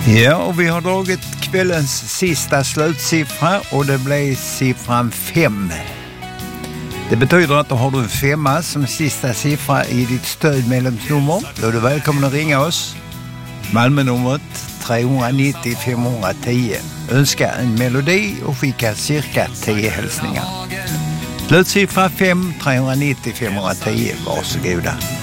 Ja, och vi har dragit kvällens sista slutsiffra och det blev siffran 5. Det betyder att då har du en 5 som sista siffra i ditt stödmedlemsnummer. Då är du välkommen att ringa oss. Malmönumret 390 510. Önska en melodi och skicka cirka 10 hälsningar. Slutsiffra 5 390 510. Varsågoda.